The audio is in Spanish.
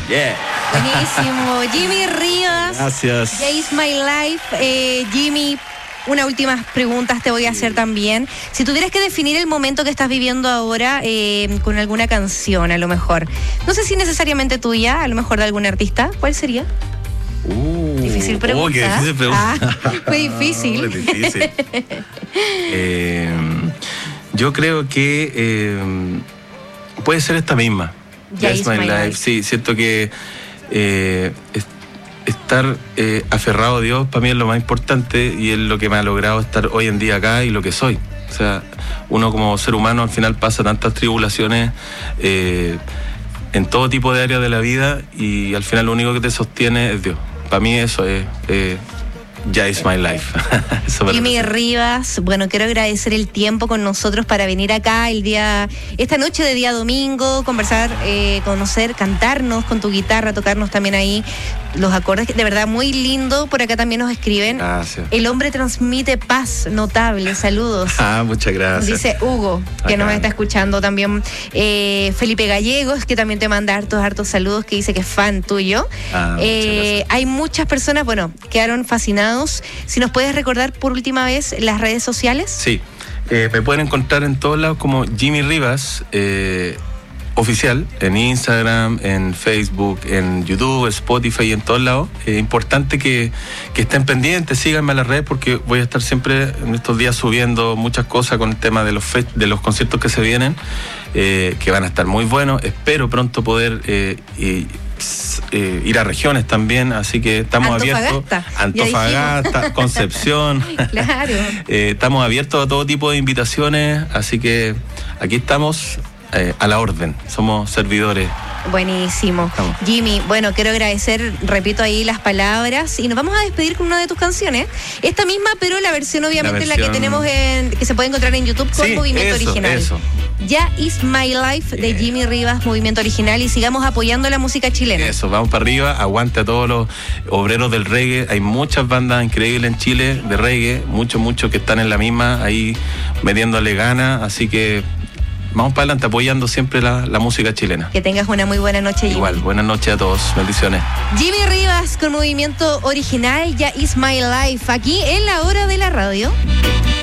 Yeah. Buenísimo. Jimmy Rivas. Gracias. Ya is my life. Jimmy, unas últimas preguntas te voy a hacer también. Si tuvieras que definir el momento que estás viviendo ahora con alguna canción, a lo mejor. No sé si necesariamente tuya, a lo mejor de algún artista. ¿Cuál sería? Difícil pregunta. Qué difícil pregunta. Fue difícil. Muy difícil. Yo creo que puede ser esta misma. Ya is my life. Sí, siento que estar aferrado a Dios para mí es lo más importante y es lo que me ha logrado estar hoy en día acá y lo que soy. O sea, uno como ser humano al final pasa tantas tribulaciones en todo tipo de áreas de la vida y al final lo único que te sostiene es Dios. Para mí eso es ya is my life. Jimmy Rivas, bueno, quiero agradecer el tiempo con nosotros para venir acá esta noche de día domingo, conversar, conocer, cantarnos con tu guitarra, tocarnos también ahí los acordes, de verdad muy lindo. Por acá también nos escriben. Gracias. El hombre transmite paz notable, saludos. Muchas gracias. Dice Hugo, que nos está escuchando también. Felipe Gallegos, que también te manda hartos saludos, que dice que es fan tuyo. Hay muchas personas, bueno, quedaron fascinados. Si nos puedes recordar por última vez las redes sociales. Sí, me pueden encontrar en todos lados como Jimmy Rivas oficial, en Instagram, en Facebook, en YouTube, Spotify, en todos lados. Es importante que estén pendientes, síganme a las redes porque voy a estar siempre en estos días subiendo muchas cosas con el tema de los conciertos que se vienen, que van a estar muy buenos. Espero pronto poder ir a regiones también, así que estamos abiertos. Antofagasta, Concepción. Claro. Estamos abiertos a todo tipo de invitaciones, así que aquí estamos a la orden, somos servidores. Buenísimo. Jimmy, bueno, quiero agradecer, repito ahí las palabras y nos vamos a despedir con una de tus canciones. Esta misma, pero la versión obviamente la que tenemos que se puede encontrar en YouTube con Movimiento Original. Eso. Ya is my life de Jimmy Rivas, Movimiento Original, y sigamos apoyando la música chilena. Eso, vamos para arriba, aguante a todos los obreros del reggae. Hay muchas bandas increíbles en Chile de reggae, muchos que están en la misma, ahí metiéndole ganas, así que vamos para adelante apoyando siempre la música chilena. Que tengas una muy buena noche, Jimmy. Igual, buenas noches a todos, bendiciones. Jimmy Rivas con Movimiento Original, Ya is my life, aquí en La Hora de la Radio.